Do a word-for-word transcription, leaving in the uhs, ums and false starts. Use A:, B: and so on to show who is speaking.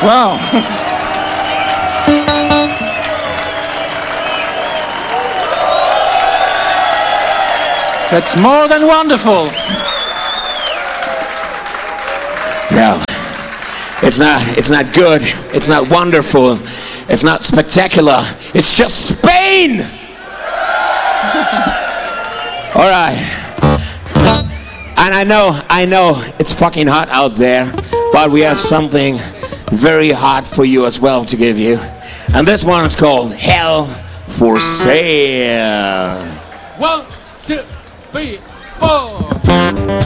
A: Wow. That's more than wonderful.
B: No, it's not. It's not good. It's not wonderful. It's not spectacular. It's just Spain. All right. And I know, I know, it's fucking hot out there, but we have something very hot for you as well to give you. And this one is called Hell for Sale.
C: One, two, three, four.